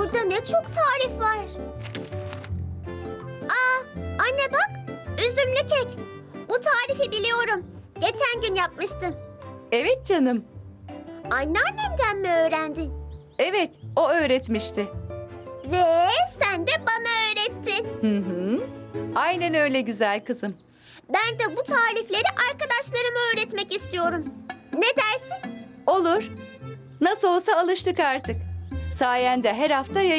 Burada ne çok tarif var. Aa, anne bak, üzümlü kek. Bu tarifi biliyorum. Geçen gün yapmıştın. Evet canım. Anneannemden mi öğrendin? Evet, o öğretmişti. Ve sen de bana öğrettin. Hı hı. Aynen öyle güzel kızım. Ben de bu tarifleri arkadaşlarıma öğretmek istiyorum. Ne dersin? Olur. Nasıl olsa alıştık artık. Sayende her hafta